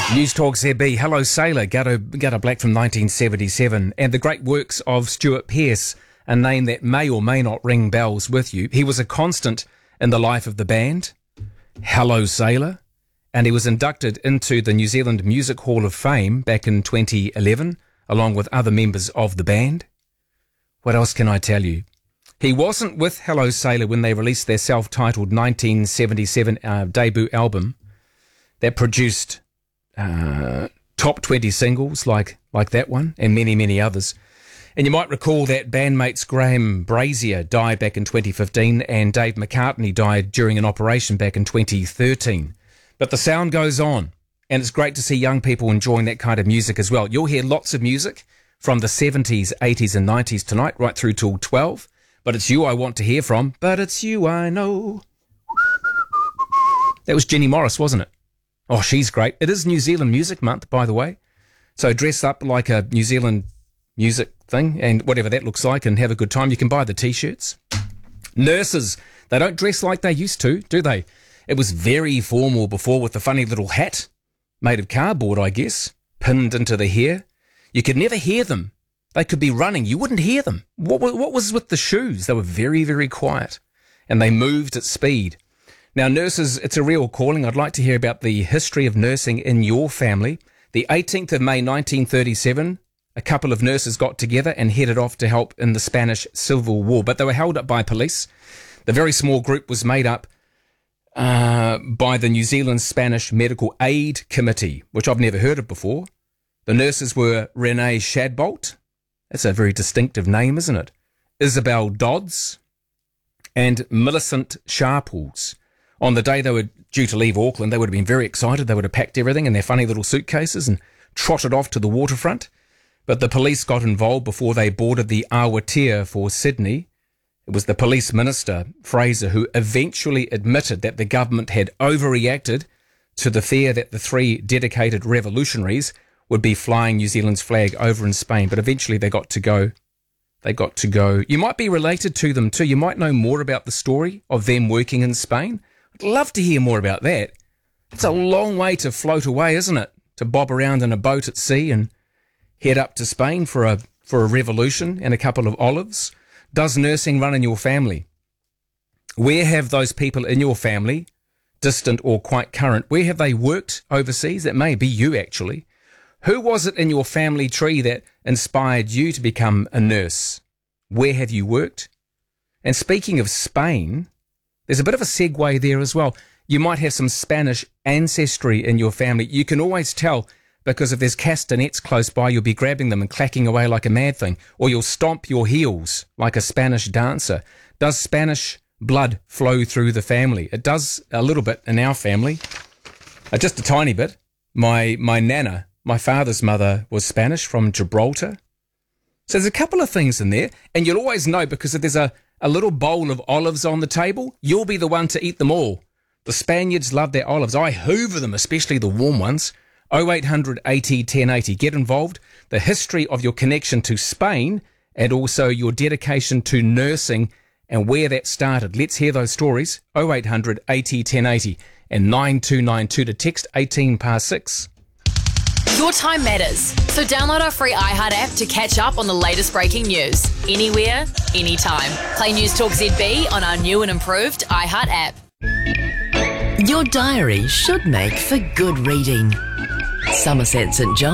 News Talk ZB, Hello Sailor, Gutter Black from 1977, and the great works of Stuart Pearce, a name that may or may not ring bells with you. He was a constant in the life of the band, Hello Sailor, and he was inducted into the New Zealand Music Hall of Fame back in 2011, along with other members of the band. What else can I tell you? He wasn't with Hello Sailor when they released their self-titled 1977 debut album that produced top 20 singles like that one and many, many others. And you might recall that bandmates Graham Brazier died back in 2015 and Dave McCartney died during an operation back in 2013. But the sound goes on, and it's great to see young people enjoying that kind of music as well. You'll hear lots of music from the 70s, 80s and 90s tonight, right through till 12. But it's you I want to hear from. But it's you I know. That was Jenny Morris, wasn't it? Oh, she's great. It is New Zealand Music Month, by the way. So dress up like a New Zealand music thing and whatever that looks like and have a good time. You can buy the T-shirts. Nurses, they don't dress like they used to, do they? It was very formal before with the funny little hat, made of cardboard, I guess, pinned into the hair. You could never hear them. They could be running. You wouldn't hear them. What was with the shoes? They were very, very quiet and they moved at speed. Now, nurses, it's a real calling. I'd like to hear about the history of nursing in your family. The 18th of May 1937, a couple of nurses got together and headed off to help in the Spanish Civil War, but they were held up by police. The very small group was made up by the New Zealand Spanish Medical Aid Committee, which I've never heard of before. The nurses were Renee Shadbolt. That's a very distinctive name, isn't it? Isabel Dodds and Millicent Sharples. On the day they were due to leave Auckland, they would have been very excited. They would have packed everything in their funny little suitcases and trotted off to the waterfront. But the police got involved before they boarded the Awatea for Sydney. It was the police minister, Fraser, who eventually admitted that the government had overreacted to the fear that the three dedicated revolutionaries would be flying New Zealand's flag over in Spain. But eventually they got to go. They got to go. You might be related to them too. You might know more about the story of them working in Spain. I'd love to hear more about that. It's a long way to float away, isn't it? To bob around in a boat at sea and head up to Spain for a revolution and a couple of olives. Does nursing run in your family? Where have those people in your family, distant or quite current, where have they worked overseas? That may be you, actually. Who was it in your family tree that inspired you to become a nurse? Where have you worked? And speaking of Spain, there's a bit of a segue there as well. You might have some Spanish ancestry in your family. You can always tell because if there's castanets close by, you'll be grabbing them and clacking away like a mad thing, or you'll stomp your heels like a Spanish dancer. Does Spanish blood flow through the family? It does a little bit in our family, just a tiny bit. My nana, my father's mother, was Spanish from Gibraltar. So there's a couple of things in there, and you'll always know because if there's a little bowl of olives on the table, you'll be the one to eat them all. The Spaniards love their olives. I hoover them, especially the warm ones. 0800 80 1080. Get involved. The history of your connection to Spain and also your dedication to nursing and where that started. Let's hear those stories. 0800 80 1080 and 9292 to text 18 past 6. Your time matters, so download our free iHeart app to catch up on the latest breaking news. Anywhere, anytime. Play News Talk ZB on our new and improved iHeart app. Your diary should make for good reading. Somerset St John.